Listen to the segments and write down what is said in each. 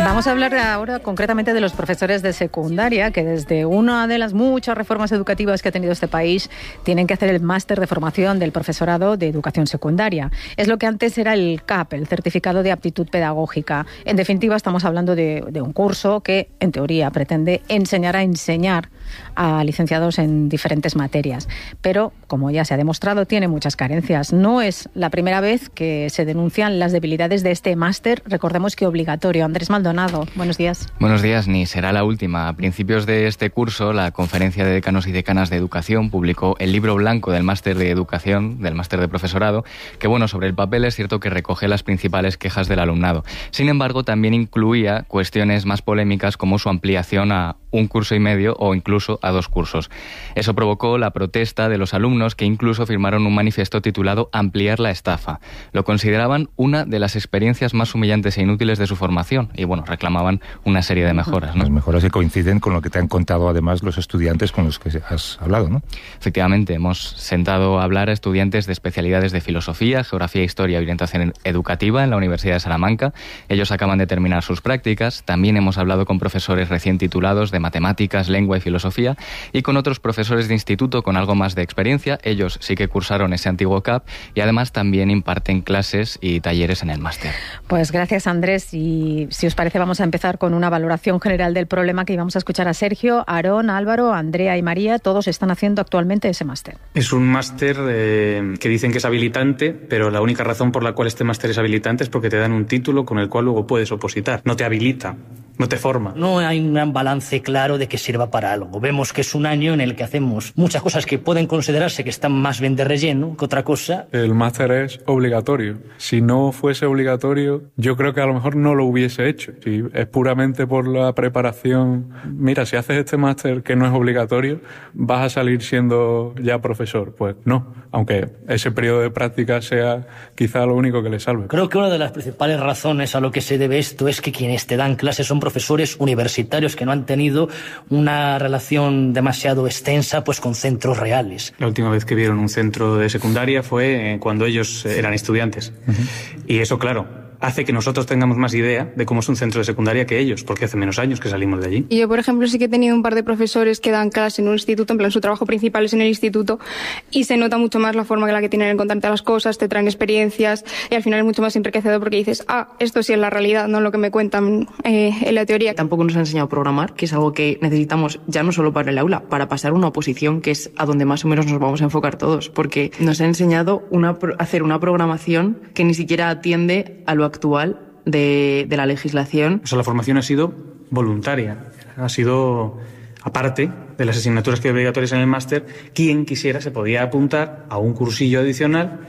Vamos a hablar ahora concretamente de los profesores de secundaria, que desde una de las muchas reformas educativas que ha tenido este país tienen que hacer el máster de formación del profesorado de educación secundaria. Es lo que antes era el CAP, el Certificado de Aptitud Pedagógica. En definitiva, estamos hablando de un curso que, en teoría, pretende enseñar a enseñar a licenciados en diferentes materias. Pero, como ya se ha demostrado, tiene muchas carencias. No es la primera vez que se denuncian las debilidades de este máster, recordemos que obligatorio. Andrés Maldonado, buenos días. Buenos días, ni será la última. A principios de este curso, la Conferencia de Decanos y Decanas de Educación publicó el libro blanco del máster de educación, del máster de profesorado, que bueno, sobre el papel es cierto que recoge las principales quejas del alumnado. Sin embargo, también incluía cuestiones más polémicas como su ampliación a un curso y medio o incluso a 2 cursos. Eso provocó la protesta de los alumnos, que incluso firmaron un manifiesto titulado Ampliar la estafa. Lo consideraban una de las experiencias más humillantes e inútiles de su formación y bueno, reclamaban una serie de mejoras, ¿no? Las mejoras que coinciden con lo que te han contado además los estudiantes con los que has hablado, ¿no? Efectivamente, hemos sentado a hablar a estudiantes de especialidades de filosofía, geografía, historia y orientación educativa en la Universidad de Salamanca. Ellos acaban de terminar sus prácticas. También hemos hablado con profesores recién titulados de matemáticas, lengua y filosofía y con otros profesores de instituto con algo más de experiencia. Ellos sí que cursaron ese antiguo CAP y además también imparten clases y talleres en el máster. Pues gracias, Andrés, y si os parece vamos a empezar con una valoración general del problema, que íbamos a escuchar a Sergio, Aarón, Álvaro, Andrea y María. Todos están haciendo actualmente ese máster. Es un máster que dicen que es habilitante, pero la única razón por la cual este máster es habilitante es porque te dan un título con el cual luego puedes opositar. No te habilita, no te forma. No hay un gran balance claro de que sirva para algo. Vemos que es un año en el que hacemos muchas cosas que pueden considerarse que están más bien de relleno que otra cosa. El máster es obligatorio. Si no fuese obligatorio, yo creo que a lo mejor no lo hubiese hecho. Si es puramente por la preparación, mira, si haces este máster que no es obligatorio, vas a salir siendo ya profesor. Pues no, aunque ese periodo de práctica sea quizá lo único que le salve. Creo que una de las principales razones a lo que se debe esto es que quienes te dan clases son profesores universitarios que no han tenido una relación demasiado extensa pues con centros reales. La última vez que vieron un centro de secundaria fue cuando ellos eran estudiantes. Y eso, claro, hace que nosotros tengamos más idea de cómo es un centro de secundaria que ellos, porque hace menos años que salimos de allí. Y yo, por ejemplo, sí que he tenido un par de profesores que dan clase en un instituto, en plan su trabajo principal es en el instituto, y se nota mucho más la forma en la que tienen en contarte las cosas, te traen experiencias, y al final es mucho más enriquecedor porque dices, esto sí es la realidad, no lo que me cuentan en la teoría. Tampoco nos ha enseñado a programar, que es algo que necesitamos ya no solo para el aula, para pasar una oposición, que es a donde más o menos nos vamos a enfocar todos, porque nos ha enseñado hacer una programación que ni siquiera atiende a lo actual de la legislación. O sea, la formación ha sido voluntaria, ha sido aparte de las asignaturas que hay obligatorias en el máster. Quien quisiera se podía apuntar a un cursillo adicional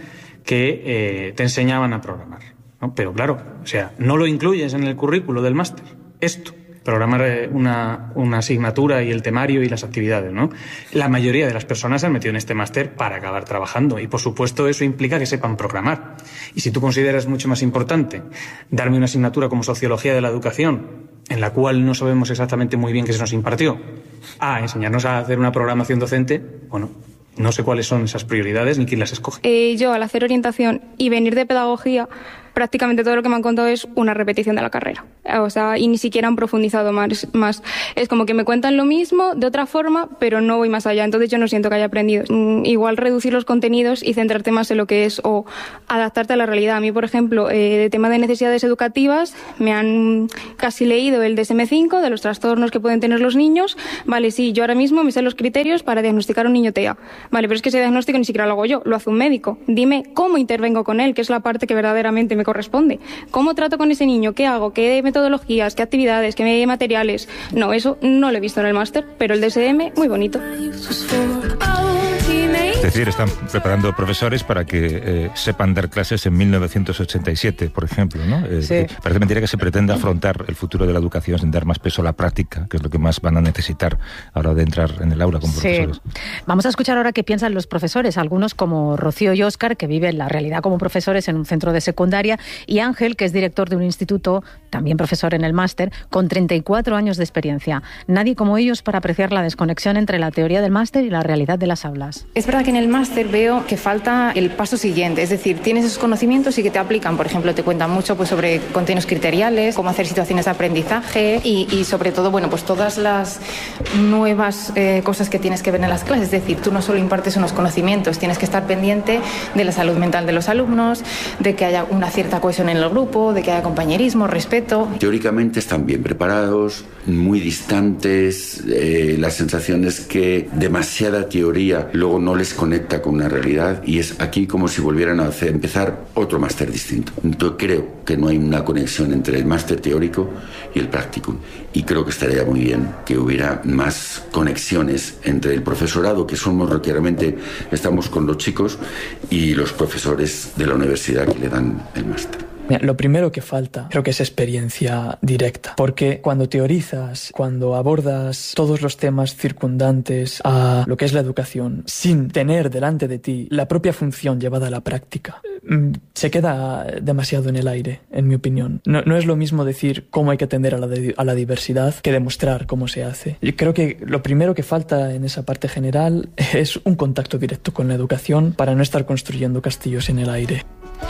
que te enseñaban a programar, ¿no? Pero claro, o sea, no lo incluyes en el currículo del máster, esto. Programar una asignatura y el temario y las actividades, ¿no? La mayoría de las personas se han metido en este máster para acabar trabajando y, por supuesto, eso implica que sepan programar. Y si tú consideras mucho más importante darme una asignatura como Sociología de la Educación, en la cual no sabemos exactamente muy bien qué se nos impartió, a enseñarnos a hacer una programación docente, bueno, no sé cuáles son esas prioridades ni quién las escoge. Yo, al hacer orientación y venir de pedagogía, prácticamente todo lo que me han contado es una repetición de la carrera. O sea, y ni siquiera han profundizado más. Es como que me cuentan lo mismo de otra forma, pero no voy más allá. Entonces yo no siento que haya aprendido. Igual reducir los contenidos y centrarte más en lo que es o adaptarte a la realidad. A mí, por ejemplo, de tema de necesidades educativas, me han casi leído el DSM-5 de los trastornos que pueden tener los niños. Vale, sí, yo ahora mismo me sé los criterios para diagnosticar a un niño TEA. Vale, pero es que ese diagnóstico ni siquiera lo hago yo, lo hace un médico. Dime cómo intervengo con él, que es la parte que verdaderamente me corresponde. ¿Cómo trato con ese niño? ¿Qué hago? ¿Qué metodologías? ¿Qué actividades? ¿Qué materiales? No, eso no lo he visto en el máster, pero el DSM, muy bonito. Es decir, están preparando profesores para que sepan dar clases en 1987, por ejemplo, ¿no? Sí. Parece mentira que se pretenda afrontar el futuro de la educación sin dar más peso a la práctica, que es lo que más van a necesitar a la hora de entrar en el aula como profesores. Vamos a escuchar ahora qué piensan los profesores, algunos como Rocío y Óscar, que viven la realidad como profesores en un centro de secundaria, y Ángel, que es director de un instituto, también profesor en el máster, con 34 años de experiencia. Nadie como ellos para apreciar la desconexión entre la teoría del máster y la realidad de las aulas. Es verdad que en el máster veo que falta el paso siguiente, es decir, tienes esos conocimientos y que te aplican, por ejemplo, te cuentan mucho pues sobre contenidos criteriales, cómo hacer situaciones de aprendizaje y sobre todo, bueno, pues todas las nuevas cosas que tienes que ver en las clases, es decir, tú no solo impartes unos conocimientos, tienes que estar pendiente de la salud mental de los alumnos, de que haya una cierta cohesión en el grupo, de que haya compañerismo, respeto. Teóricamente están bien preparados, muy distantes, la sensación es que demasiada teoría luego no les conecta con una realidad y es aquí como si volvieran a empezar otro máster distinto. Entonces creo que no hay una conexión entre el máster teórico y el practicum y creo que estaría muy bien que hubiera más conexiones entre el profesorado, que somos lo que realmente estamos con los chicos, y los profesores de la universidad que le dan el máster. Lo primero que falta creo que es experiencia directa, porque cuando teorizas, cuando abordas todos los temas circundantes a lo que es la educación sin tener delante de ti la propia función llevada a la práctica, se queda demasiado en el aire, en mi opinión. No es lo mismo decir cómo hay que atender a la diversidad que demostrar cómo se hace. Yo creo que lo primero que falta en esa parte general es un contacto directo con la educación para no estar construyendo castillos en el aire.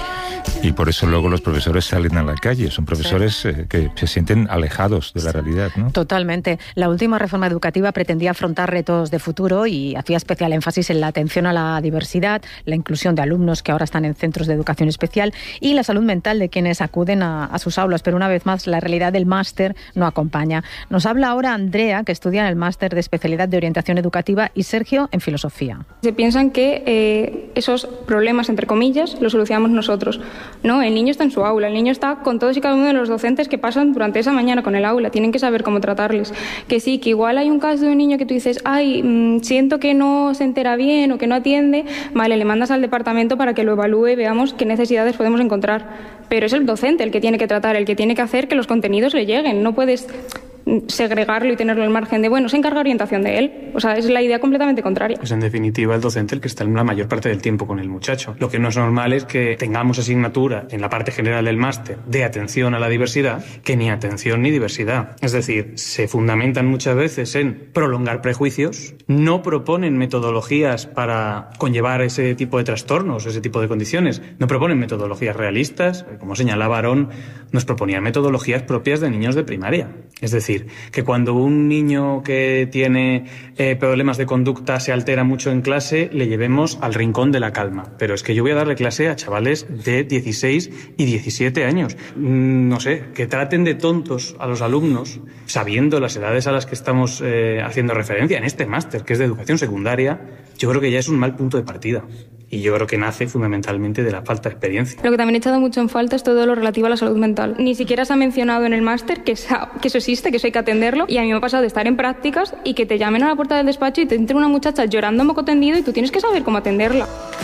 Y por eso luego los profesores salen a la calle, son profesores que se sienten alejados de la realidad, ¿no? Totalmente. La última reforma educativa pretendía afrontar retos de futuro y hacía especial énfasis en la atención a la diversidad, la inclusión de alumnos que ahora están en centros de educación especial y la salud mental de quienes acuden a sus aulas. Pero una vez más, la realidad del máster no acompaña. Nos habla ahora Andrea, que estudia en el máster de especialidad de orientación educativa, y Sergio, en filosofía. Se piensan que esos problemas, entre comillas, los solucionamos nosotros. No, el niño está en su aula, el niño está con todos y cada uno de los docentes que pasan durante esa mañana con el aula, tienen que saber cómo tratarles. Que sí, que igual hay un caso de un niño que tú dices, siento que no se entera bien o que no atiende, vale, le mandas al departamento para que lo evalúe, veamos qué necesidades podemos encontrar. Pero es el docente el que tiene que tratar, el que tiene que hacer que los contenidos le lleguen, no puedes segregarlo y tenerlo al margen de, se encarga orientación de él. O sea, es la idea completamente contraria. Es en definitiva el docente el que está la mayor parte del tiempo con el muchacho. Lo que no es normal es que tengamos asignatura en la parte general del máster de atención a la diversidad, que ni atención ni diversidad. Es decir, se fundamentan muchas veces en prolongar prejuicios, no proponen metodologías para conllevar ese tipo de trastornos, ese tipo de condiciones, no proponen metodologías realistas. Como señalaba Aarón, nos proponían metodologías propias de niños de primaria. Es decir, que cuando un niño que tiene problemas de conducta se altera mucho en clase, le llevemos al rincón de la calma. Pero es que yo voy a darle clase a chavales de 16 y 17 años. No sé, que traten de tontos a los alumnos, sabiendo las edades a las que estamos haciendo referencia en este máster, que es de educación secundaria, yo creo que ya es un mal punto de partida. Y yo creo que nace fundamentalmente de la falta de experiencia. Lo que también he echado mucho en falta es todo lo relativo a la salud mental. Ni siquiera se ha mencionado en el máster que eso existe, que eso hay que atenderlo. Y a mí me ha pasado de estar en prácticas y que te llamen a la puerta del despacho y te entre una muchacha llorando moco tendido y tú tienes que saber cómo atenderla.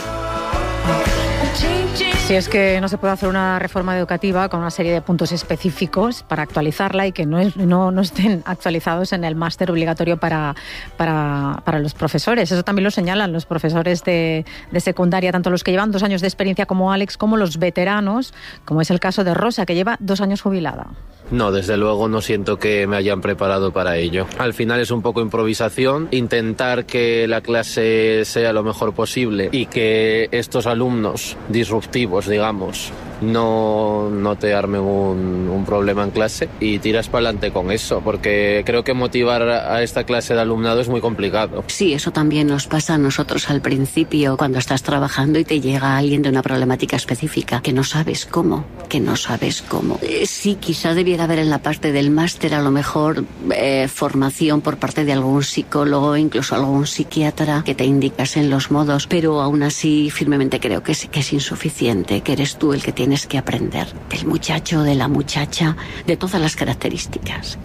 Si es que no se puede hacer una reforma educativa con una serie de puntos específicos para actualizarla y que no estén actualizados en el máster obligatorio para los profesores. Eso también lo señalan los profesores de secundaria, tanto los que llevan 2 años de experiencia como Alex, como los veteranos, como es el caso de Rosa, que lleva 2 años jubilada. No, desde luego no siento que me hayan preparado para ello. Al final es un poco improvisación, intentar que la clase sea lo mejor posible y que estos alumnos disruptivos, digamos, no te armen un problema en clase y tiras para adelante con eso, porque creo que motivar a esta clase de alumnado es muy complicado. Sí, eso también nos pasa a nosotros al principio, cuando estás trabajando y te llega alguien de una problemática específica, que no sabes cómo. Sí, quizá debiera haber en la parte del máster a lo mejor formación por parte de algún psicólogo, incluso algún psiquiatra que te indicasen los modos, pero aún así firmemente creo que es insuficiente, que eres tú el que tienes que aprender del muchacho, de la muchacha, de todas las características.